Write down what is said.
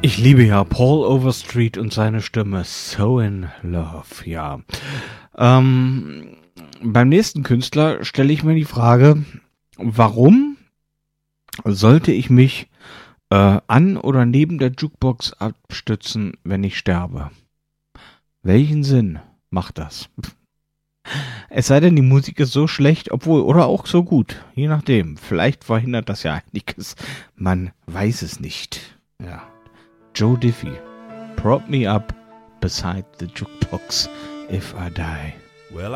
Ich liebe ja Paul Overstreet und seine Stimme So in Love, ja. Beim nächsten Künstler stelle ich mir die Frage, warum sollte ich mich an oder neben der Jukebox abstützen, wenn ich sterbe? Welchen Sinn macht das? Es sei denn, die Musik ist so schlecht, oder auch so gut, je nachdem. Vielleicht verhindert das ja einiges. Man weiß es nicht. Ja. Joe Diffie, prop me up beside the jukebox if I die.